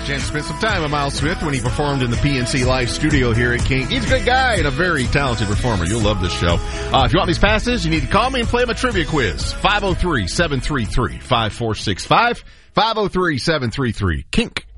chance to spend some time with Miles Smith when he performed in the PNC Live studio here at King. He's a good guy and a very talented performer. You'll love this show. If you want these passes, you need to call me and play him a trivia quiz. 503-733-5465. 503-733-KINK.